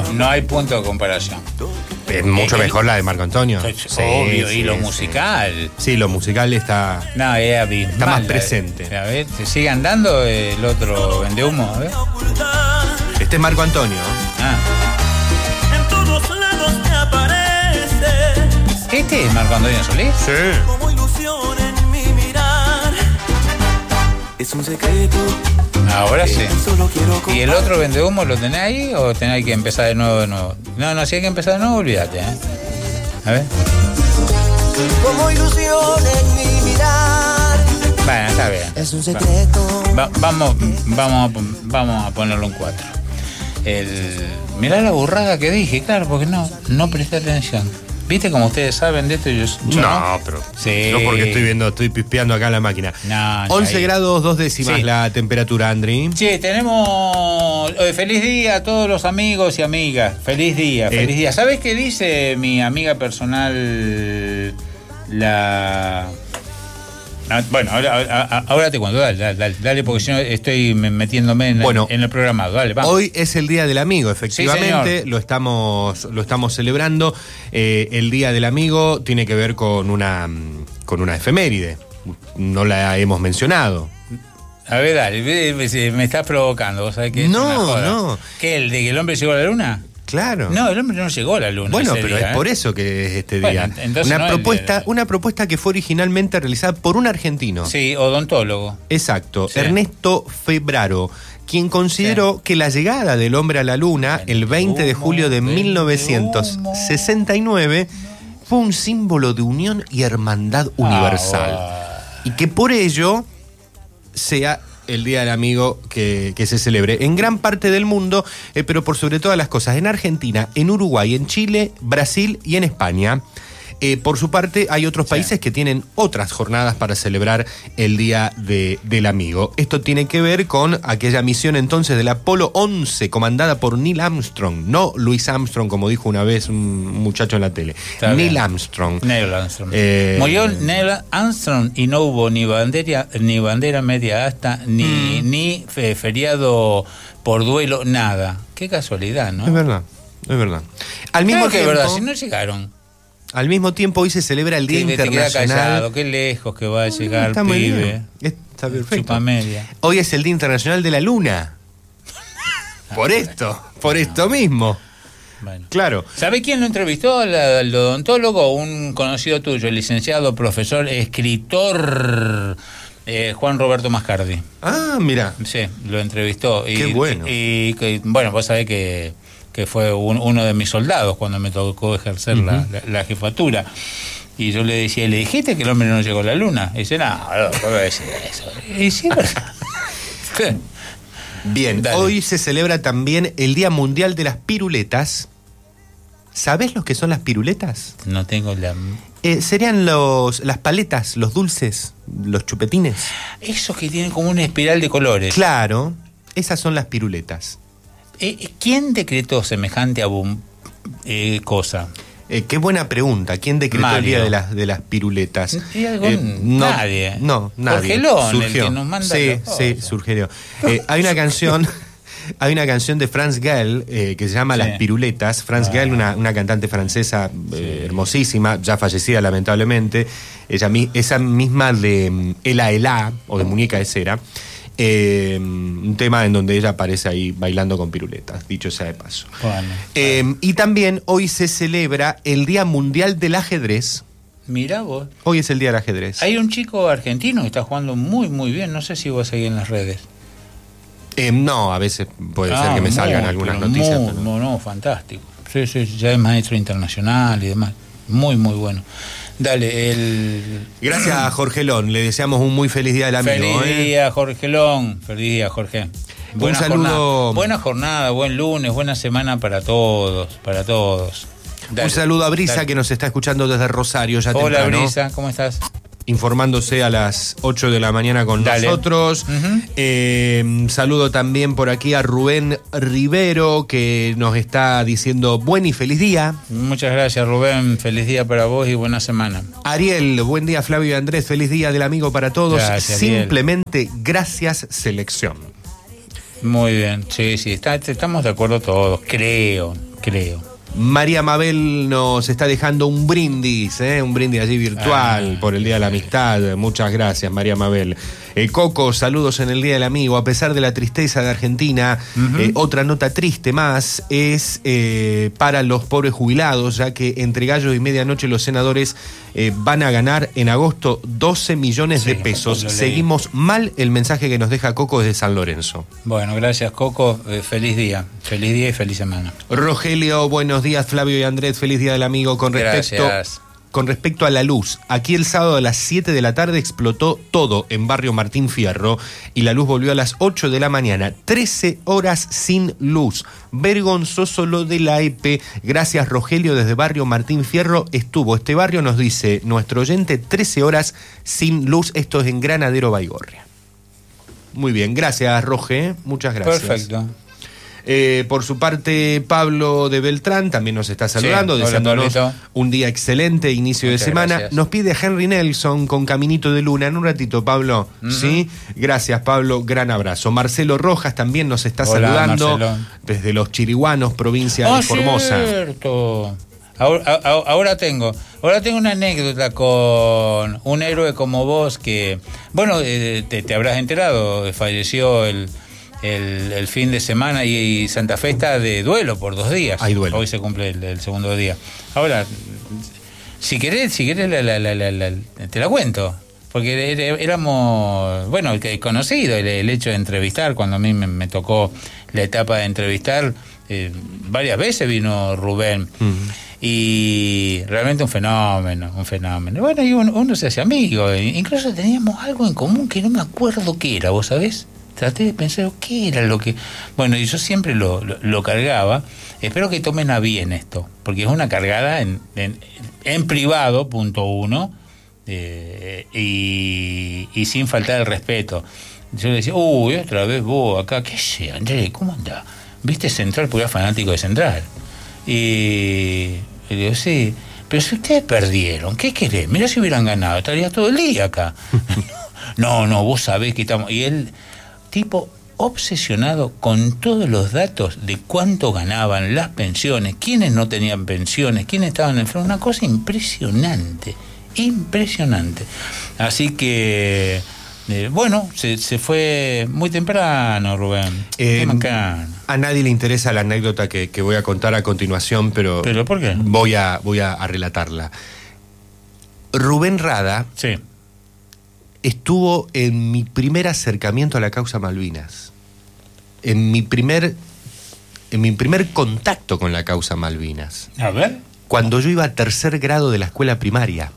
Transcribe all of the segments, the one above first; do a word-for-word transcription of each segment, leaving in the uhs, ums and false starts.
no hay punto de comparación. Es mucho eh, mejor la de Marco Antonio. Es obvio, sí, y lo sí, musical. Sí, lo musical está, no, es abismal, está más presente. A ver, ¿se sigue andando el otro vendehumo? A ver. Este es Marco Antonio. Ah. En todos lados me aparece. ¿Este es Marco Antonio Solís? Sí. Como ilusión en mi mirar. Es un secreto. Ahora sí. Solo quiero ¿Y el otro vendehumo lo tenés ahí o tenés que empezar de nuevo de nuevo? No, no, si hay que empezar de nuevo, olvídate, ¿eh? A ver. Como ilusión en mi mirar. Bueno, está bien. Es un secreto. Va, vamos, vamos, a, vamos a ponerlo en cuatro. El, mirá la burrada que dije, claro, porque no, no presté atención. ¿Viste como ustedes saben de esto? Yo, yo no, no, pero sí. no porque estoy viendo, estoy pispeando acá en la máquina. No, once ahí. grados, dos décimas Sí. la temperatura, Andri. Sí, tenemos... eh, feliz día a todos los amigos y amigas. Feliz día, Eh. feliz día. ¿Sabes qué dice mi amiga personal? La... Ah, bueno, ahora, ahora, ahora te cuento, dale, dale, dale, porque si no estoy metiéndome en, Bueno, en el programado. Dale, vamos. Hoy es el Día del Amigo, efectivamente, Sí, lo estamos lo estamos celebrando. Eh, el Día del Amigo tiene que ver con una con una efeméride. No la hemos mencionado. A ver, dale, me, me estás provocando, ¿vos sabés que es No, una joda? no. ¿Qué, el de que el hombre llegó a la luna? Claro. No, el hombre no llegó a la luna. Bueno, ese pero día, es ¿eh? por eso que es este Bueno, día. entonces Una no propuesta, el de- una propuesta que fue originalmente realizada por un argentino. Sí, odontólogo. Exacto, Sí. Ernesto Febraro, quien consideró Sí. que la llegada del hombre a la luna el veinte de julio de Humo, mil novecientos sesenta y nueve fue un símbolo de unión y hermandad universal. Ah, Y que por ello sea el Día del Amigo que, que se celebre en gran parte del mundo, eh, pero por sobre todas las cosas en Argentina, en Uruguay, en Chile, Brasil y en España. Eh, por su parte, hay otros Sí. países que tienen otras jornadas para celebrar el Día de, del Amigo. Esto tiene que ver con aquella misión entonces del Apolo once, comandada por Neil Armstrong, no Louis Armstrong, como dijo una vez un muchacho en la tele. Está Neil bien. Armstrong. Neil Armstrong. Eh, Murió Neil Armstrong y no hubo ni bandera, ni bandera media asta, ni, Mm. ni fe- feriado por duelo, nada. Qué casualidad, ¿no? Es verdad, es verdad. Al mismo Claro que es tiempo, verdad, si no llegaron. al mismo tiempo hoy se celebra el Día Te, te queda Internacional. callado, qué lejos que va a llegar, Está muy pibe. bien. Está perfecto. Chupamedia. Hoy es el Día Internacional de la Luna. Por esto, por esto mismo. Bueno. Claro. ¿Sabe quién lo entrevistó? La- el odontólogo, un conocido tuyo, el licenciado, profesor, escritor, eh, Juan Roberto Mascardi. Ah, mira. Sí, lo entrevistó. Y, Qué bueno. Y, y, bueno, vos sabés que, que fue un- uno de mis soldados cuando me tocó ejercer la, Ujú. la- la jefatura. Y yo le decía, ¿le dijiste que el hombre no llegó a la luna? Y dice, no, no, ¿cómo voy a decir eso? Y sí, ¿qué? Bien, Dale. hoy se celebra también el Día Mundial de las Piruletas. ¿Sabés lo que son las piruletas? No tengo la... Eh, serían los, las paletas, los dulces, los chupetines. Esos que tienen como una espiral de colores. Claro, esas son las piruletas. Eh, ¿Quién decretó semejante abum- eh, cosa? Eh, qué buena pregunta. ¿Quién decretó el Mario. día de las, de las piruletas? ¿Y algún- nadie? No, nadie. Jorgelón, el Surgió. que nos manda Sí, las sí, cosas. surgió. Eh, hay una canción... Hay una canción de Franz Gall eh, que se llama Sí. Las Piruletas. Franz Ah. Gall, una, una cantante francesa eh, Sí. hermosísima, ya fallecida lamentablemente. Ella, mi- esa misma de mm, Ela Ela, o de Muñeca de Cera. Eh, un tema en donde ella aparece ahí bailando con piruletas, dicho sea de paso. Bueno, Eh, y también hoy se celebra el Día Mundial del Ajedrez. mirá vos. Hoy es el Día del Ajedrez. Hay un chico argentino que está jugando muy, muy bien. No sé si vos seguís en las redes. Eh, no, a veces puede ser Ah, que me muy, salgan algunas pero noticias. Muy, pero- no, no, fantástico. Sí, sí, ya es maestro internacional y demás. Muy, muy bueno. Dale, el... Gracias a Jorgelón, le deseamos un muy feliz día del amigo. Feliz ¿eh? día, Jorgelón. Feliz día, Jorge. Buena saludo. jornada. Buena jornada, buen lunes, buena semana para todos, para todos. Dale, Un saludo a Brisa dale. que nos está escuchando desde Rosario ya Hola, temprano, Brisa, ¿cómo estás? informándose a las ocho de la mañana con Dale. nosotros. Ujú. Eh, saludo también por aquí a Rubén Rivero que nos está diciendo buen y feliz día. Muchas gracias, Rubén. Feliz día para vos y buena semana. Ariel, buen día Flavio y Andrés, feliz día del amigo para todos. Gracias, Ariel. Simplemente gracias selección. Muy bien, sí, sí, está- estamos de acuerdo todos, creo. creo. María Mabel nos está dejando un brindis, ¿eh? un brindis allí virtual Ah, por el Día de la Amistad. Muchas gracias, María Mabel. Eh, Coco, saludos en el Día del Amigo. A pesar de la tristeza de Argentina, uh-huh. eh, otra nota triste más es eh, para los pobres jubilados, ya que entre gallo y medianoche los senadores eh, van a ganar en agosto doce millones sí, de pesos. Seguimos mal el mensaje que nos deja Coco desde San Lorenzo. Bueno, gracias, Coco. Eh, feliz día. Feliz día y feliz semana. Rogelio, buenos días. Flavio y Andrés, feliz Día del Amigo. Con respecto, gracias. Con respecto a la luz, aquí el sábado a las siete de la tarde explotó todo en Barrio Martín Fierro y la luz volvió a las ocho de la mañana. trece horas sin luz. Vergonzoso lo de la E P. Gracias, Rogelio, desde Barrio Martín Fierro estuvo. Este barrio, nos dice nuestro oyente, trece horas sin luz. Esto es en Granadero Baigorria. Muy bien, gracias, Roge. Muchas gracias. Perfecto. Eh, por su parte, Pablo de Beltrán también nos está saludando, sí, deseándonos un día excelente, inicio Muchas de semana. Gracias. Nos pide Henry Nelson con Caminito de Luna. En un ratito, Pablo. Uh-huh. ¿Sí? Gracias, Pablo. Gran abrazo. Marcelo Rojas también nos está Hola, saludando Marcelo. Desde Los Chiriguanos, provincia oh, de Formosa. Cierto. Ahora, ahora tengo ahora tengo una anécdota con un héroe como vos que, bueno, te, te habrás enterado, falleció el El, el fin de semana y, y Santa Fe está de duelo por dos días. Hay duelo. Hoy se cumple el, el segundo día. Ahora, si querés, si querés la, la, la, la, la, te la cuento. Porque éramos, bueno, conocido el, el hecho de entrevistar. Cuando a mí me, me tocó la etapa de entrevistar, eh, varias veces vino Rubén. Uh-huh. Y realmente un fenómeno, un fenómeno. Bueno, y uno, uno se hace amigo. Incluso teníamos algo en común que no me acuerdo qué era, ¿vos sabés? Traté de pensar qué era lo que... Bueno, y yo siempre lo, lo, lo cargaba. Espero que tomen a bien esto, porque es una cargada en, en, en privado, punto uno, eh, y, y sin faltar el respeto. Yo le decía, uy, otra vez vos acá, qué sé, Andrés, ¿cómo andás? ¿Viste Central? Porque era fanático de Central. Y, y le digo, sí, pero si ustedes perdieron, ¿qué querés? Mirá si hubieran ganado, estaría todo el día acá. no, no, vos sabés que estamos... Y él... tipo obsesionado con todos los datos de cuánto ganaban, las pensiones, quiénes no tenían pensiones, quiénes estaban enfermos, una cosa impresionante, impresionante. Así que, eh, bueno, se, se fue muy temprano, Rubén. Eh, a nadie le interesa la anécdota que, que voy a contar a continuación, pero, ¿Pero por qué? voy a, voy a, a relatarla. Rubén Rada... Sí. Estuvo en mi primer acercamiento a la causa Malvinas, en mi primer, en mi primer contacto con la causa Malvinas. A ver. Cuando yo iba a tercer grado de la escuela primaria.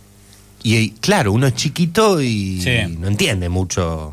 Y claro, uno es chiquito y sí. no entiende mucho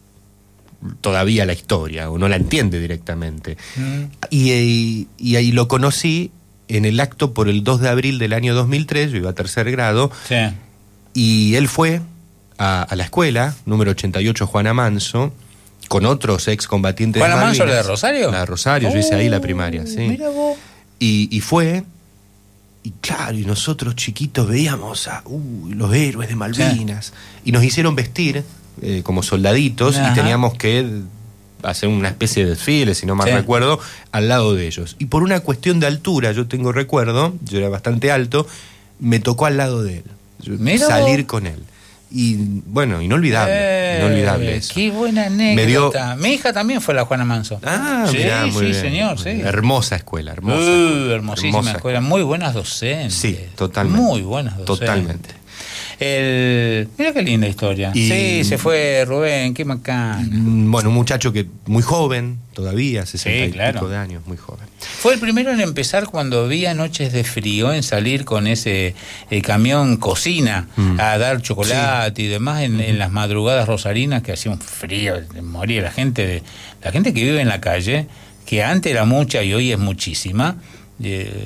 todavía la historia, o no la entiende directamente. Mm. Y, y, y ahí lo conocí en el acto por el dos de abril del año dos mil tres, yo iba a tercer grado, sí. y él fue... A, a la escuela, número ochenta y ocho, Juana Manso, con otros excombatientes de Malvinas. ¿Juana Manso, la de Rosario? La de Rosario, oh, yo hice ahí la primaria, sí. Mira vos. Y, y fue, y claro, y nosotros chiquitos veíamos a uh, los héroes de Malvinas, sí. y nos hicieron vestir eh, como soldaditos, Ajá. y teníamos que hacer una especie de desfile, si no mal sí. recuerdo, al lado de ellos. Y por una cuestión de altura, yo tengo recuerdo, yo era bastante alto, me tocó al lado de él, yo, salir vos. con él. Y bueno, inolvidable, eh, inolvidable eso. Qué buena anécdota. Dio... Mi hija también fue a la Juana Manso. Ah, sí, mirá, muy sí, bien. señor, sí. Hermosa escuela, hermosa. Uh, escuela, hermosísima hermosa escuela, muy buenas docentes. Sí, totalmente. Muy buenas docentes. Totalmente. El... Mira qué linda historia. Y... Sí, se fue Rubén, qué macana. Bueno, un muchacho que muy joven todavía, sesenta sí, y claro. pico de años, muy joven. Fue el primero en empezar cuando había noches de frío, en salir con ese eh, camión cocina mm. a dar chocolate sí. y demás en, en las madrugadas rosarinas, que hacía un frío, moría la gente, de, la gente que vive en la calle, que antes era mucha y hoy es muchísima, eh,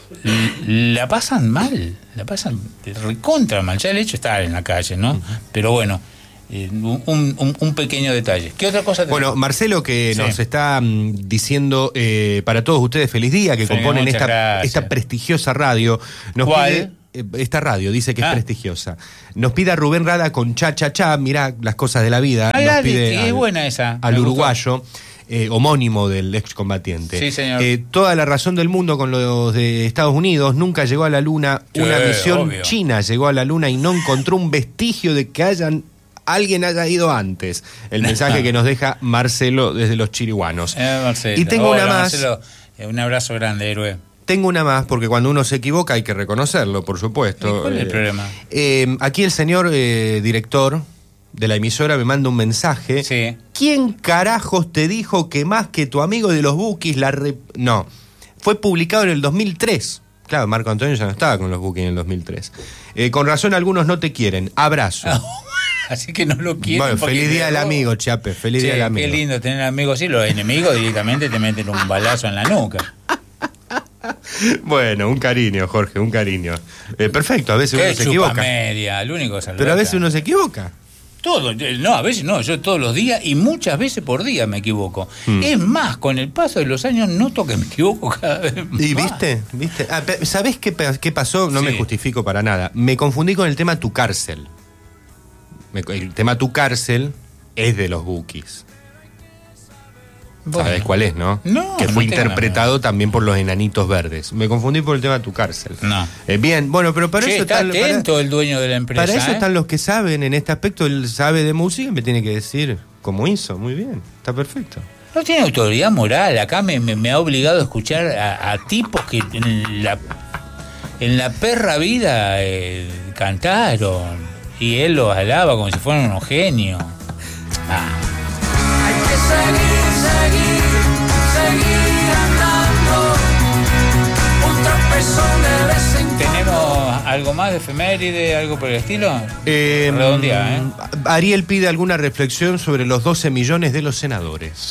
la pasan mal, la pasan recontra mal. Ya el hecho está en la calle, ¿no? Uh-huh. Pero bueno, eh, un, un, un pequeño detalle. ¿Qué otra cosa tenés? Bueno, Marcelo, que sí. nos está um, diciendo eh, para todos ustedes feliz día, que sí, componen esta, esta prestigiosa radio. Nos ¿Cuál? Pide, eh, esta radio dice que ah. es prestigiosa. Nos pide a Rubén Rada con Cha Cha Cha, mirá las cosas de la vida. Ay, nos dale, pide qué al, buena esa. al uruguayo. eh, homónimo del excombatiente. Sí, señor. Eh, toda la razón del mundo con los de Estados Unidos, nunca llegó a la Luna. Sí, Una misión obvio. china llegó a la Luna y no encontró un vestigio de que hayan alguien haya ido antes. El mensaje que nos deja Marcelo desde los chiriguanos. Eh, Marcelo. Y tengo Hola, una más. Marcelo, eh, un abrazo grande, héroe. Tengo una más, porque cuando uno se equivoca hay que reconocerlo, por supuesto. ¿Y cuál es el Eh, problema? eh, aquí el señor eh, director de la emisora me manda un mensaje. Sí. ¿Quién carajos te dijo que más que tu amigo de los Bukis la... Re... No, fue publicado en el dos mil tres. Claro, Marco Antonio ya no estaba con los Bukis en el dos mil tres. Eh, con razón algunos no te quieren. Abrazo. Así que no lo quiero. Bueno, feliz día del amigo, Chape. Feliz día del amigo. Qué lindo tener amigos. Sí, los enemigos directamente te meten un balazo en la nuca. Bueno, un cariño, Jorge, un cariño. Eh, perfecto, a veces Qué uno se equivoca. chupamedia, el único salvaje. Pero a veces uno se equivoca. Todo, no, a veces no, yo todos los días y muchas veces por día me equivoco. Hmm. Es más, con el paso de los años noto que me equivoco cada vez más. ¿Y viste? ¿Viste? Ah, pe- ¿Sabés qué, pe- qué pasó? No Sí. me justifico para nada. Me confundí con el tema Tu Cárcel. Me- el tema Tu Cárcel es de los Bukis. Bueno. ¿Sabés cuál es, no? No, que no fue tengo interpretado también por los Enanitos Verdes. Me confundí por el tema Tu Cárcel. No. Eh, bien, bueno, pero para Che, eso está están, para- atento el dueño de la empresa. para eso ¿eh? están los que saben en este aspecto. Él sabe de música y me tiene que decir cómo hizo. Muy bien, está perfecto. No tiene autoridad moral. Acá me, me, me ha obligado a escuchar a, a tipos que en la, en la perra vida eh, cantaron. Y él los alaba como si fueran unos genios. Ah. Hay que seguir, seguir, seguir andando. Un tropezón de vez en cuando. ¿Tenemos algo más de efeméride, algo por el estilo? Eh, Redondea, ¿eh? Ariel pide alguna reflexión sobre los doce millones de los senadores.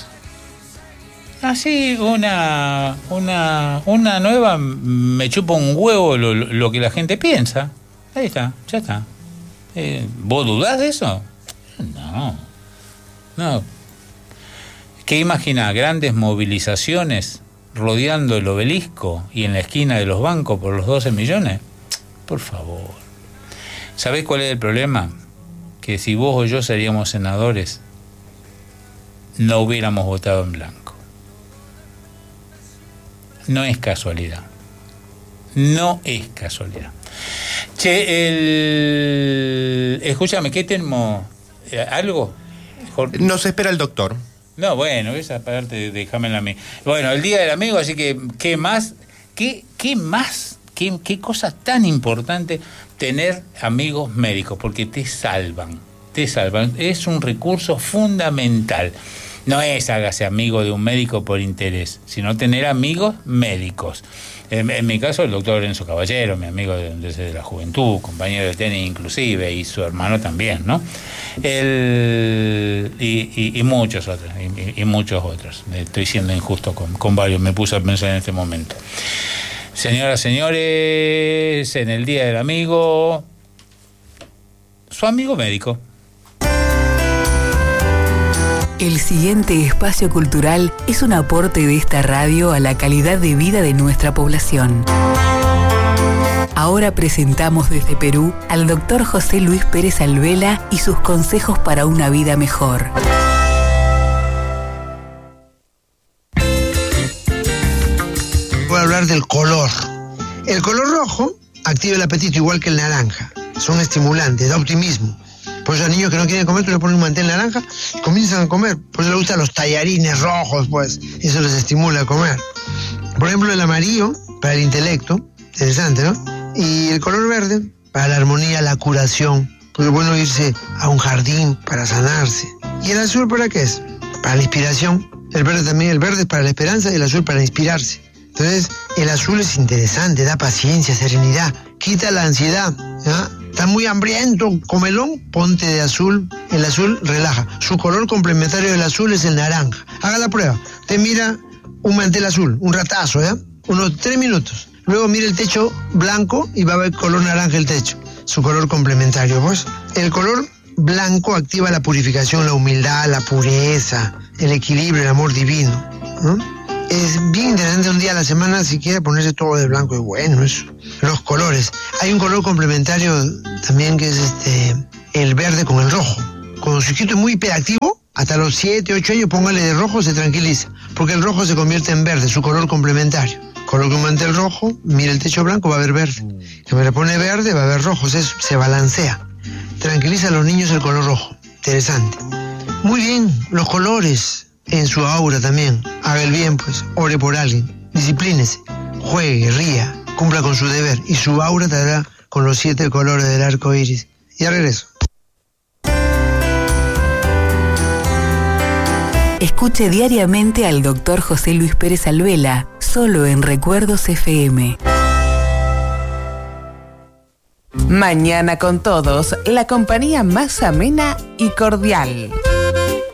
Así, una, una, una nueva, me chupa un huevo lo, lo que la gente piensa. Ahí está, ya está. Eh, ¿Vos dudás de eso? No. No. ¿Qué imaginás? Grandes movilizaciones rodeando el obelisco y en la esquina de los bancos por los doce millones. Por favor. ¿Sabés cuál es el problema? Que si vos o yo seríamos senadores, no hubiéramos votado en blanco. No es casualidad. No es casualidad. Che, el... escúchame, ¿qué tenemos? ¿Algo? Jorge? Nos espera el doctor. No, bueno, esa parte déjamela a mí. Bueno, el Día del Amigo, así que, ¿qué más? ¿Qué, qué más? ¿Qué, qué cosa tan importante tener amigos médicos? Porque te salvan, te salvan. Es un recurso fundamental. No es hágase amigo de un médico por interés, sino tener amigos médicos. En, en mi caso, el doctor Lorenzo Caballero, mi amigo de- desde la juventud, compañero de tenis inclusive, y su hermano también, ¿no? El, y, y- y muchos otros, y, y- y muchos otros. Estoy siendo injusto con, con varios, me puse a pensar en este momento. Señoras, señores, en el Día del Amigo, su amigo médico. El siguiente espacio cultural es un aporte de esta radio a la calidad de vida de nuestra población. Ahora presentamos desde Perú al doctor José Luis Pérez Alvela y sus consejos para una vida mejor. Voy a hablar del color. El color rojo activa el apetito igual que el naranja. Son estimulantes, da optimismo. Por eso a niños que no quieren comer, tú le pones un mantel naranja y comienzan a comer. Por eso les gustan los tallarines rojos, pues. Eso les estimula a comer. Por ejemplo, el amarillo para el intelecto. Interesante, ¿no? Y el color verde para la armonía, la curación. Porque es bueno irse a un jardín para sanarse. ¿Y el azul para qué es? Para la inspiración. El verde también, el verde es para la esperanza y el azul para inspirarse. Entonces, el azul es interesante, da paciencia, serenidad, quita la ansiedad. ¿Ya? Estás muy hambriento, comelón, ponte de azul. El azul relaja. Su color complementario del azul es el naranja. Haga la prueba. Te mira un mantel azul, un ratazo, ¿ya? Unos tres minutos. Luego mira el techo blanco y va a ver color naranja el techo. Su color complementario, pues. El color blanco activa la purificación, la humildad, la pureza, el equilibrio, el amor divino, ¿no? Es bien interesante un día a la semana si quiere ponerse todo de blanco, es bueno eso. Los colores. Hay un color complementario también que es este el verde con el rojo. Cuando su chiquito es muy hiperactivo, Hasta los siete, ocho años póngale de rojo, se tranquiliza, porque el rojo se convierte en verde, su color complementario. Coloque un mantel rojo, mira el techo blanco, va a haber verde. Si me le pone verde, va a haber rojo, se, se balancea. Tranquiliza a los niños el color rojo. Interesante. Muy bien, los colores en su aura también. Haga el bien, pues, ore por alguien, disciplínese, juegue, ría, cumpla con su deber y su aura te dará con los siete colores del arco iris. Ya regreso. Escuche diariamente al doctor José Luis Pérez Alvela, solo en Recuerdos F M. Mañana con todos, la compañía más amena y cordial.